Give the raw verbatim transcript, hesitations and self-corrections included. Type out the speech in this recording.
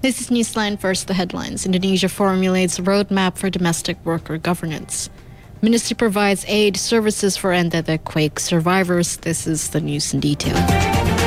This is Newsline. First, the headlines. Indonesia formulates roadmap for domestic worker governance. Ministry provides aid services for N D D quake survivors. This is the news in detail.